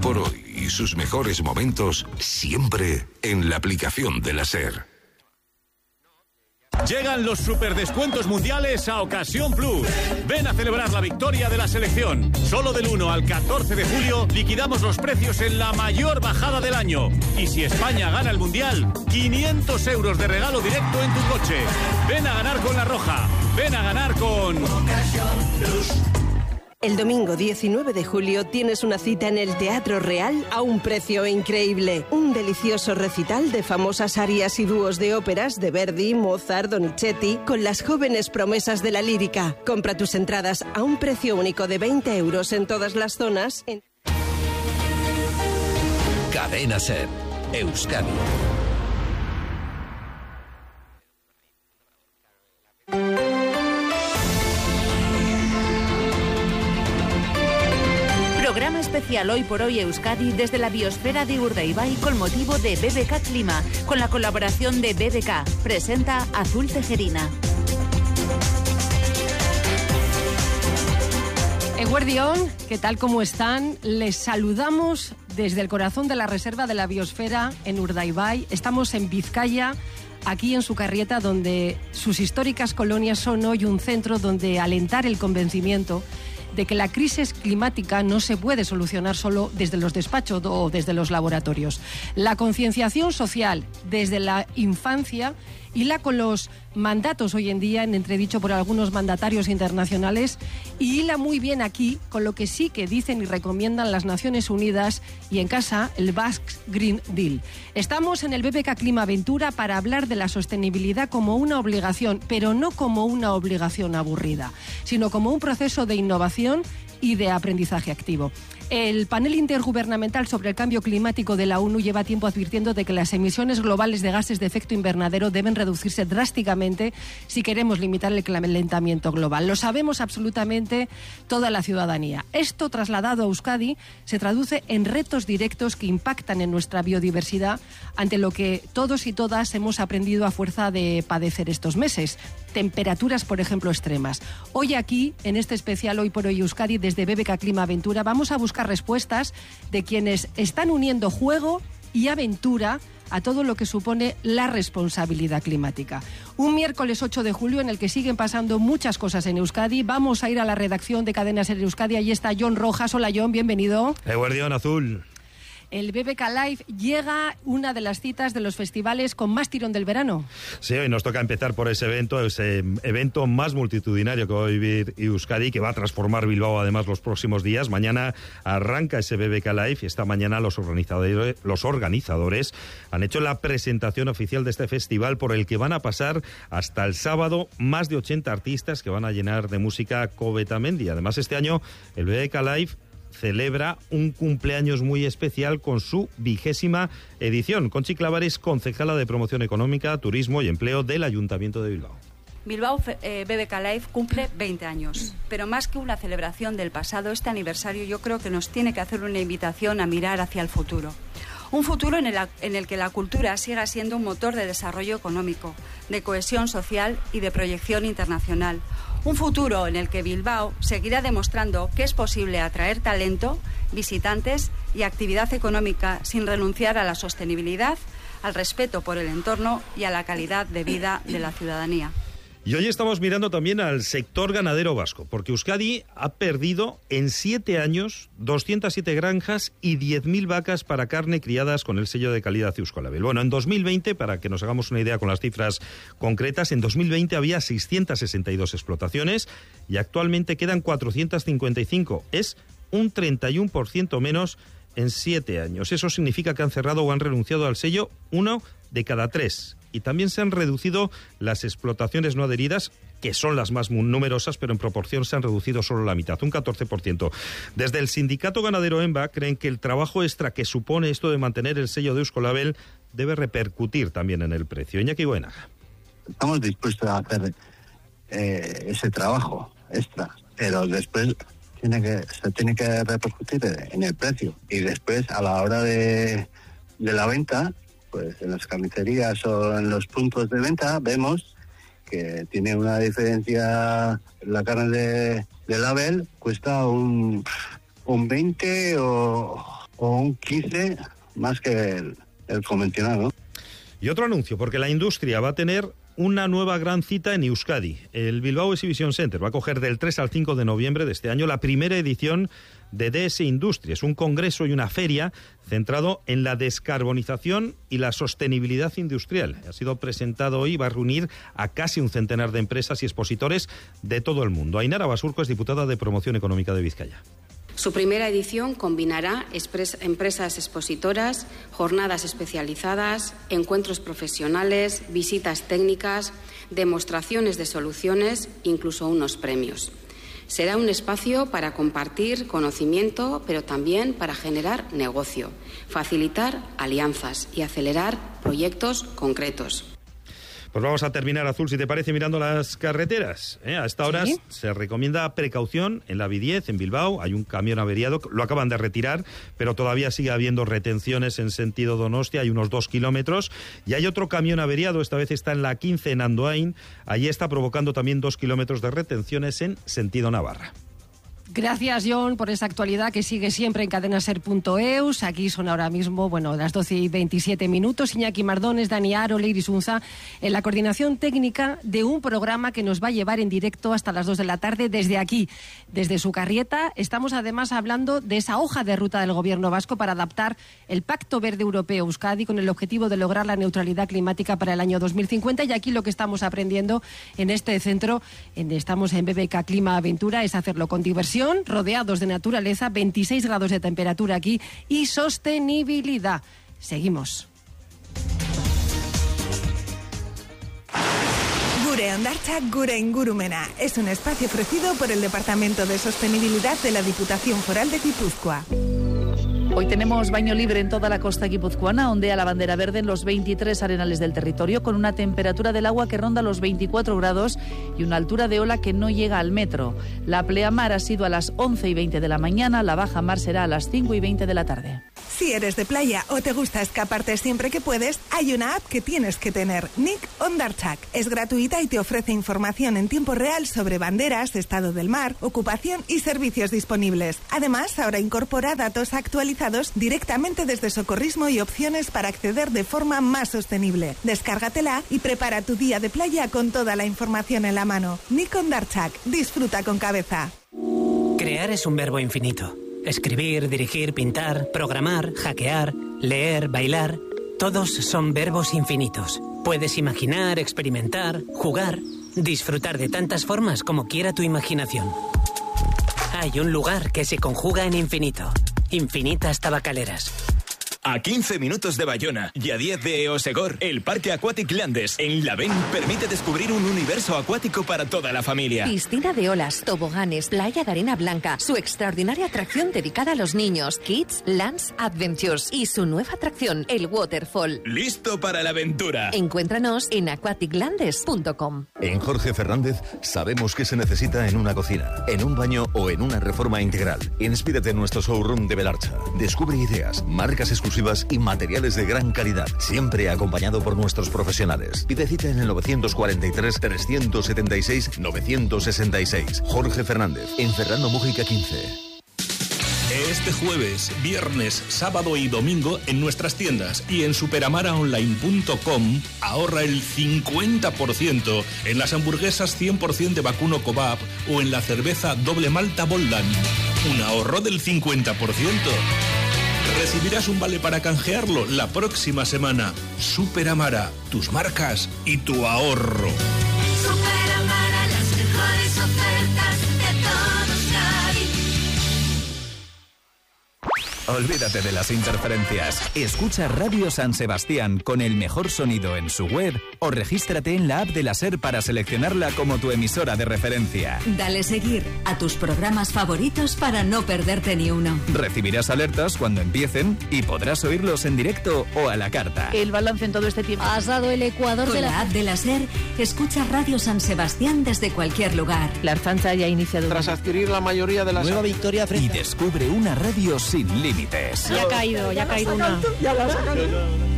por hoy y sus mejores momentos siempre en la aplicación de la SER. Llegan los superdescuentos mundiales a Ocasión Plus. Ven a celebrar la victoria de la selección. Solo del 1 al 14 de julio liquidamos los precios en la mayor bajada del año. Y si España gana el mundial, 500 euros de regalo directo en tu coche. Ven a ganar con La Roja. Ven a ganar con Ocasión Plus. El domingo 19 de julio tienes una cita en el Teatro Real a un precio increíble. Un delicioso recital de famosas arias y dúos de óperas de Verdi, Mozart, Donizetti, con las jóvenes promesas de la lírica. Compra tus entradas a un precio único de 20 euros en todas las zonas. Cadena SER, Euskadi. Programa especial Hoy por Hoy Euskadi desde la biosfera de Urdaibai con motivo de BBK Clima, con la colaboración de BBK. Presenta Azul Tejerina. Eguerdión, ¿qué tal? ¿Cómo están? Les saludamos desde el corazón de la reserva de la biosfera en Urdaibai. Estamos en Vizcaya, aquí en Sukarrieta, donde sus históricas colonias son hoy un centro donde alentar el convencimiento de que la crisis climática no se puede solucionar solo desde los despachos o desde los laboratorios. La concienciación social desde la infancia hila con los mandatos hoy en día en entredicho por algunos mandatarios internacionales y hila muy bien aquí con lo que sí que dicen y recomiendan las Naciones Unidas y en casa el Basque Green Deal. Estamos en el BBK Clima Aventura para hablar de la sostenibilidad como una obligación, pero no como una obligación aburrida, sino como un proceso de innovación y de aprendizaje activo. El panel intergubernamental sobre el cambio climático de la ONU lleva tiempo advirtiendo de que las emisiones globales de gases de efecto invernadero deben reducirse drásticamente si queremos limitar el calentamiento global. Lo sabemos absolutamente toda la ciudadanía. Esto, trasladado a Euskadi, se traduce en retos directos que impactan en nuestra biodiversidad, ante lo que todos y todas hemos aprendido a fuerza de padecer estos meses. Temperaturas, por ejemplo, extremas. Hoy aquí, en este especial Hoy por Hoy Euskadi, desde BBK Clima Aventura, vamos a buscar respuestas de quienes están uniendo juego y aventura a todo lo que supone la responsabilidad climática. Un miércoles 8 de julio en el que siguen pasando muchas cosas en Euskadi. Vamos a ir a la redacción de Cadena SER Euskadi. Allí está Jon Rojas. Hola, Jon, bienvenido. Guardián Azul. El BBK Live llega una de las citas de los festivales con más tirón del verano. Sí, hoy nos toca empezar por ese evento más multitudinario que va a vivir Euskadi, que va a transformar Bilbao además los próximos días. Mañana arranca ese BBK Live y esta mañana los organizadores han hecho la presentación oficial de este festival, por el que van a pasar hasta el sábado más de 80 artistas que van a llenar de música Covetamendi. Además, este año el BBK Live celebra un cumpleaños muy especial con su 20ª edición. Conchi Clavares, concejala de Promoción Económica, Turismo y Empleo del Ayuntamiento de Bilbao. Bilbao BBK Live cumple 20 años, pero más que una celebración del pasado, este aniversario yo creo que nos tiene que hacer una invitación a mirar hacia el futuro. Un futuro en el que la cultura siga siendo un motor de desarrollo económico, de cohesión social y de proyección internacional. Un futuro en el que Bilbao seguirá demostrando que es posible atraer talento, visitantes y actividad económica sin renunciar a la sostenibilidad, al respeto por el entorno y a la calidad de vida de la ciudadanía. Y hoy estamos mirando también al sector ganadero vasco, porque Euskadi ha perdido en 7 años 207 granjas y 10.000 vacas para carne criadas con el sello de calidad Euskolabel. Bueno, en 2020, para que nos hagamos una idea con las cifras concretas, en 2020 había 662 explotaciones y actualmente quedan 455. Es un 31% menos en 7 años. Eso significa que han cerrado o han renunciado al sello 1 de cada 3. Y también se han reducido las explotaciones no adheridas, que son las más numerosas, pero en proporción se han reducido solo la mitad, un 14%. Desde el sindicato ganadero EMBA creen que el trabajo extra que supone esto de mantener el sello de Euskolabel debe repercutir también en el precio. Iñaki Goenaga. Estamos dispuestos a hacer ese trabajo extra, pero después se tiene que repercutir en el precio. Y después, a la hora de la venta, pues en las carnicerías o en los puntos de venta vemos que tiene una diferencia. La carne de label cuesta un 20 o o un 15 más que el convencional, ¿no? Y otro anuncio, porque la industria va a tener una nueva gran cita en Euskadi. El Bilbao Exhibition Center va a acoger del 3 al 5 de noviembre de este año la primera edición de DS Industries, un congreso y una feria centrado en la descarbonización y la sostenibilidad industrial. Ha sido presentado hoy y va a reunir a casi un centenar de empresas y expositores de todo el mundo. Ainara Basurco es diputada de Promoción Económica de Vizcaya. Su primera edición combinará empresas expositoras, jornadas especializadas, encuentros profesionales, visitas técnicas, demostraciones de soluciones, incluso unos premios. Será un espacio para compartir conocimiento, pero también para generar negocio, facilitar alianzas y acelerar proyectos concretos. Pues vamos a terminar, Azul, si te parece, mirando las carreteras. A esta hora ¿sí? Se recomienda precaución en la B10, en Bilbao. Hay un camión averiado, lo acaban de retirar, pero todavía sigue habiendo retenciones en sentido Donostia, hay unos 2 kilómetros. Y hay otro camión averiado, esta vez está en la 15 en Andoain. Allí está provocando también 2 kilómetros de retenciones en sentido Navarra. Gracias, John, por esa actualidad que sigue siempre en cadenaser.eus. Aquí son ahora mismo, las 12:27. Iñaki Mardones, Dani Aro, Leiris Unza, en la coordinación técnica de un programa que nos va a llevar en directo hasta las 2 de la tarde desde aquí, desde Sucarrieta. Estamos además hablando de esa hoja de ruta del Gobierno vasco para adaptar el Pacto Verde Europeo Euskadi con el objetivo de lograr la neutralidad climática para el año 2050. Y aquí lo que estamos aprendiendo en este centro, estamos en BBK Clima Aventura, es hacerlo con diversión, rodeados de naturaleza, 26 grados de temperatura aquí y sostenibilidad. Seguimos. Gure Hondartza, Gure Ingurumena. Es un espacio ofrecido por el Departamento de Sostenibilidad de la Diputación Foral de Guipúzcoa. Hoy tenemos baño libre en toda la costa guipuzcoana, ondea la bandera verde en los 23 arenales del territorio, con una temperatura del agua que ronda los 24 grados y una altura de ola que no llega al metro. La pleamar ha sido a las 11:20 de la mañana, la baja mar será a las 5:20 de la tarde. Si eres de playa o te gusta escaparte siempre que puedes, hay una app que tienes que tener, Nik Hondartzak. Es gratuita y te ofrece información en tiempo real sobre banderas, estado del mar, ocupación y servicios disponibles. Además, ahora incorpora datos actualizados directamente desde Socorrismo y opciones para acceder de forma más sostenible. Descárgatela y prepara tu día de playa con toda la información en la mano. Nik Hondartzak, disfruta con cabeza. Crear es un verbo infinito. Escribir, dirigir, pintar, programar, hackear, leer, bailar, todos son verbos infinitos. Puedes imaginar, experimentar, jugar, disfrutar de tantas formas como quiera tu imaginación. Hay un lugar que se conjuga en infinito. Infinitas Tabacaleras. A 15 minutos de Bayona y a 10 de Eosegor, el Parque Aquatic Landes en Lavén permite descubrir un universo acuático para toda la familia. Piscina de olas, toboganes, playa de arena blanca, su extraordinaria atracción dedicada a los niños, Kids Lands Adventures, y su nueva atracción, el Waterfall. ¡Listo para la aventura! Encuéntranos en aquaticlandes.com. En Jorge Fernández sabemos qué se necesita en una cocina, en un baño o en una reforma integral. Inspírate en nuestro showroom de Belarcha. Descubre ideas, marcas exclusivas y materiales de gran calidad, siempre acompañado por nuestros profesionales. Pide cita en el 943-376-966. Jorge Fernández, en Fernando Mújica 15. Este jueves, viernes, sábado y domingo en nuestras tiendas y en superamaraonline.com ahorra el 50% en las hamburguesas 100% de vacuno Kebab o en la cerveza doble malta Boldan. Un ahorro del 50%. Recibirás un vale para canjearlo la próxima semana. Superamara, tus marcas y tu ahorro. Superamara, las mejores ofertas de todos Cádiz. Olvídate de las interferencias. Escucha Radio San Sebastián con el mejor sonido en su web o regístrate en la app de la SER para seleccionarla como tu emisora de referencia. Dale seguir a tus programas favoritos para no perderte ni uno. Recibirás alertas cuando empiecen y podrás oírlos en directo o a la carta. El balance en todo este tiempo. Has dado el ecuador con de la app de la SER. Escucha Radio San Sebastián desde cualquier lugar. La Arfancha ya ha iniciado. Tras adquirir la mayoría de las... Nueva victoria frente. Y descubre una radio sin límites. Ya ha caído una. Ya la has sacado.